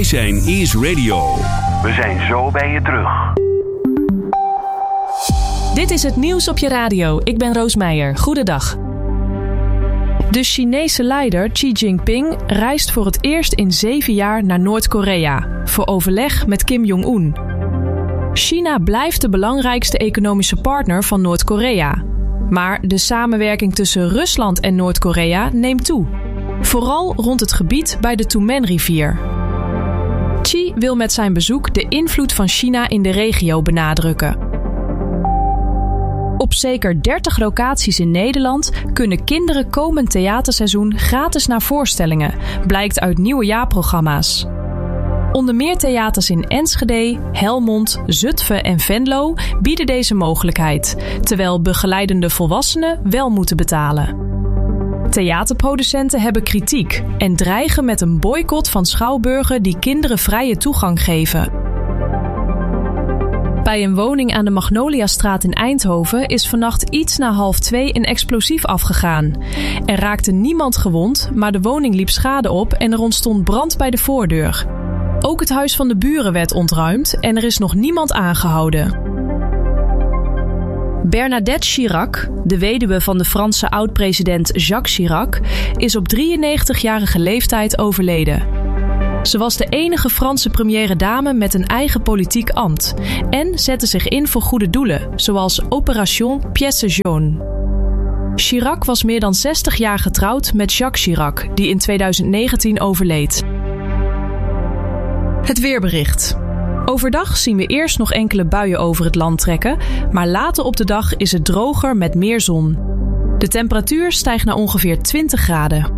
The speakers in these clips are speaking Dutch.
Wij zijn Ease Radio. We zijn zo bij je terug. Dit is het nieuws op je radio. Ik ben Roos Meijer. Goedendag. De Chinese leider Xi Jinping reist voor het eerst in 7 jaar naar Noord-Korea voor overleg met Kim Jong-un. China blijft de belangrijkste economische partner van Noord-Korea. Maar de samenwerking tussen Rusland en Noord-Korea neemt toe. Vooral rond het gebied bij de Tumen-rivier. Xi wil met zijn bezoek de invloed van China in de regio benadrukken. Op zeker 30 locaties in Nederland kunnen kinderen komend theaterseizoen gratis naar voorstellingen, blijkt uit nieuwe jaarprogramma's. Onder meer theaters in Enschede, Helmond, Zutphen en Venlo bieden deze mogelijkheid, terwijl begeleidende volwassenen wel moeten betalen. Theaterproducenten hebben kritiek en dreigen met een boycott van schouwburgen die kinderen vrije toegang geven. Bij een woning aan de Magnoliastraat in Eindhoven is vannacht iets na 1:30 een explosief afgegaan. Er raakte niemand gewond, maar de woning liep schade op en er ontstond brand bij de voordeur. Ook het huis van de buren werd ontruimd en er is nog niemand aangehouden. Bernadette Chirac, de weduwe van de Franse oud-president Jacques Chirac, is op 93-jarige leeftijd overleden. Ze was de enige Franse première dame met een eigen politiek ambt en zette zich in voor goede doelen, zoals Opération Pièce Jaune. Chirac was meer dan 60 jaar getrouwd met Jacques Chirac, die in 2019 overleed. Het weerbericht. Overdag zien we eerst nog enkele buien over het land trekken, maar later op de dag is het droger met meer zon. De temperatuur stijgt naar ongeveer 20 graden.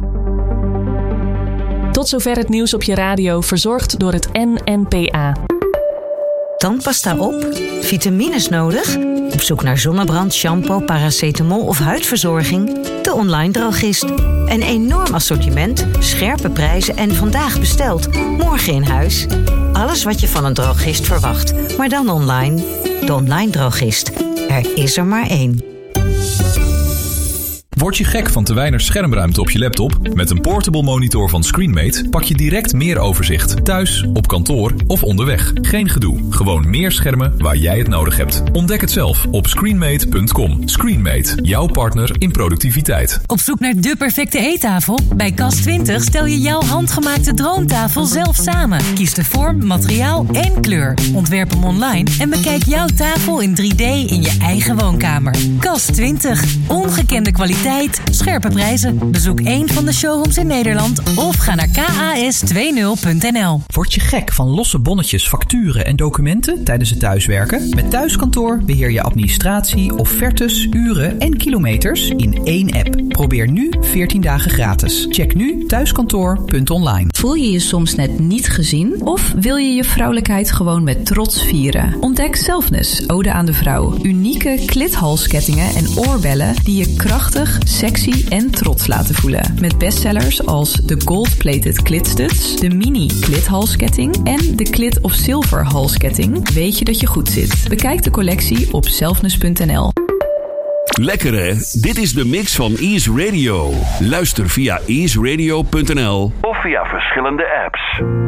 Tot zover het nieuws op je radio, verzorgd door het NNPA. Tandpasta op? Vitamines nodig? Op zoek naar zonnebrand, shampoo, paracetamol of huidverzorging? De Online Drogist. Een enorm assortiment, scherpe prijzen en vandaag besteld, morgen in huis. Alles wat je van een drogist verwacht, maar dan online. De Online Drogist. Er is er maar één. Word je gek van te weinig schermruimte op je laptop? Met een portable monitor van Screenmate pak je direct meer overzicht. Thuis, op kantoor of onderweg. Geen gedoe. Gewoon meer schermen waar jij het nodig hebt. Ontdek het zelf op screenmate.com. Screenmate, jouw partner in productiviteit. Op zoek naar de perfecte eettafel? Bij Cas20 stel je jouw handgemaakte droomtafel zelf samen. Kies de vorm, materiaal en kleur. Ontwerp hem online en bekijk jouw tafel in 3D in je eigen woonkamer. Cas20. Ongekende kwaliteit. Scherpe prijzen. Bezoek een van de showrooms in Nederland of ga naar kas20.nl. Word je gek van losse bonnetjes, facturen en documenten tijdens het thuiswerken? Met Thuiskantoor beheer je administratie, offertes, uren en kilometers in één app. Probeer nu 14 dagen gratis. Check nu thuiskantoor.online. Voel je je soms net niet gezien? Of wil je je vrouwelijkheid gewoon met trots vieren? Ontdek Selfness, Ode aan de Vrouw. Unieke klithalskettingen en oorbellen die je krachtig, sexy en trots laten voelen. Met bestsellers als de gold-plated klitstuds, de mini klithalsketting en de klit of silver halsketting. Weet je dat je goed zit? Bekijk de collectie op selfness.nl. Lekker hè? Dit is de mix van Ease Radio. Luister via easeradio.nl of via verschillende apps.